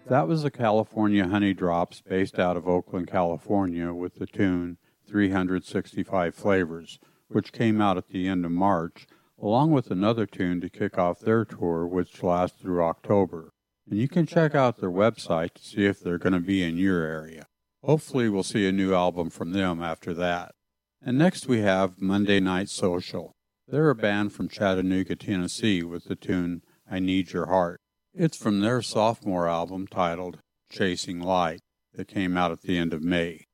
That was the California Honey Drops, based out of Oakland, California, with the tune 365 Flavors, which came out at the end of March, along with another tune to kick off their tour, which lasts through October. And you can check out their website to see if they're going to be in your area. Hopefully we'll see a new album from them after that. And next we have Monday Night Social. They're a band from Chattanooga, Tennessee, with the tune I Need Your Heart. It's from their sophomore album titled Chasing Light that came out at the end of May.